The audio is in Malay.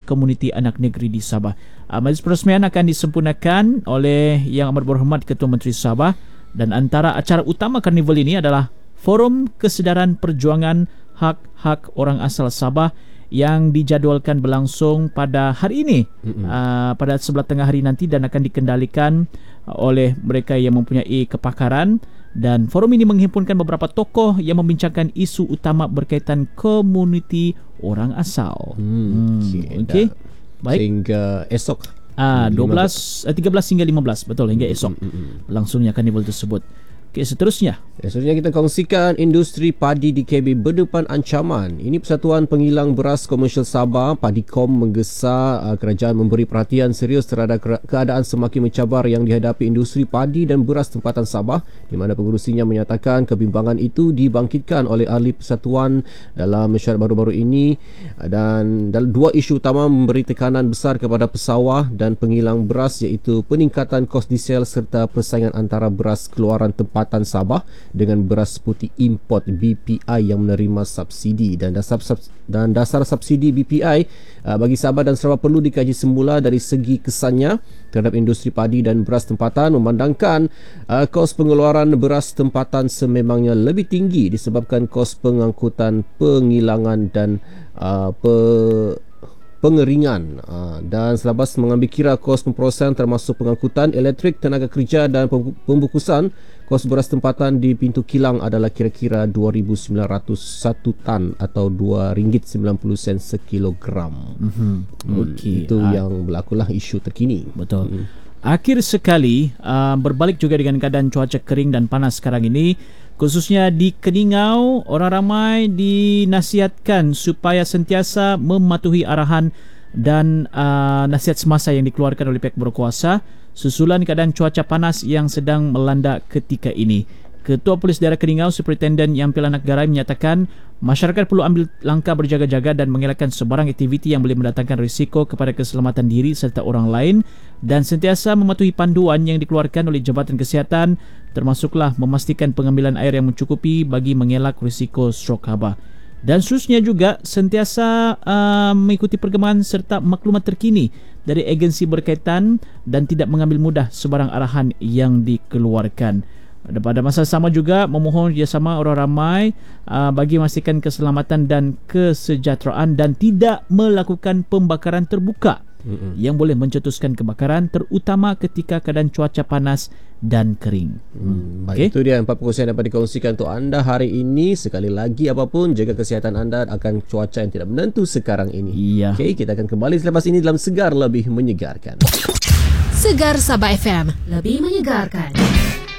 komuniti anak negeri di Sabah. Majlis peresmian akan disempurnakan oleh Yang Amat Berhormat Ketua Menteri Sabah, dan antara acara utama karnival ini adalah Forum Kesedaran Perjuangan Hak-Hak Orang Asal Sabah yang dijadualkan berlangsung pada hari ini, pada sebelah tengah hari nanti, dan akan dikendalikan oleh mereka yang mempunyai kepakaran. Dan forum ini menghimpunkan beberapa tokoh yang membincangkan isu utama berkaitan komuniti orang asal. Okey. Baik. Sehingga esok 13 hingga 15, betul, hingga esok langsungnya karnival tersebut. Okey, seterusnya kita kongsikan industri padi di KB berdepan ancaman. Ini Persatuan Pengilang Beras Komersial Sabah, Padicom, menggesa kerajaan memberi perhatian serius terhadap keadaan semakin mencabar yang dihadapi industri padi dan beras tempatan Sabah, di mana pengurusinya menyatakan kebimbangan itu dibangkitkan oleh ahli persatuan dalam mesyuarat baru-baru ini, dan dalam dua isu utama memberi tekanan besar kepada pesawah dan pengilang beras, iaitu peningkatan kos diesel serta persaingan antara beras keluaran tempatan Sabah dengan beras putih import BPI yang menerima subsidi. Dan dasar subsidi BPI bagi Sabah dan Sarawak perlu dikaji semula dari segi kesannya terhadap industri padi dan beras tempatan, memandangkan kos pengeluaran beras tempatan sememangnya lebih tinggi disebabkan kos pengangkutan, pengilangan dan pengeringan, dan selepas mengambil kira kos pemprosesan termasuk pengangkutan, elektrik, tenaga kerja dan pembungkusan, kos beras tempatan di pintu kilang adalah kira-kira 2,901 tan atau RM2.90 sekilogram. Itu yang berlakulah isu terkini. Betul. Akhir sekali, berbalik juga dengan keadaan cuaca kering dan panas sekarang ini, khususnya di Keningau, orang ramai dinasihatkan supaya sentiasa mematuhi arahan dan nasihat semasa yang dikeluarkan oleh pihak berkuasa susulan keadaan cuaca panas yang sedang melanda ketika ini. Ketua Polis Daerah Keningau, Superintendent Yampil Anak Garai, menyatakan masyarakat perlu ambil langkah berjaga-jaga dan mengelakkan sebarang aktiviti yang boleh mendatangkan risiko kepada keselamatan diri serta orang lain, dan sentiasa mematuhi panduan yang dikeluarkan oleh Jabatan Kesihatan, termasuklah memastikan pengambilan air yang mencukupi bagi mengelak risiko strok haba. Dan seterusnya juga sentiasa mengikuti perkembangan serta maklumat terkini dari agensi berkaitan dan tidak mengambil mudah sebarang arahan yang dikeluarkan. Pada masa sama juga memohon kerjasama orang ramai bagi memastikan keselamatan dan kesejahteraan dan tidak melakukan pembakaran terbuka yang boleh mencetuskan kebakaran, terutama ketika keadaan cuaca panas dan kering. Baik, itu dia 4 perkongsian yang dapat dikongsikan untuk anda hari ini. Sekali lagi, apapun, jaga kesihatan anda akan cuaca yang tidak menentu sekarang ini. Okey, kita akan kembali selepas ini dalam Segar Lebih Menyegarkan. Segar Sabah FM, lebih menyegarkan.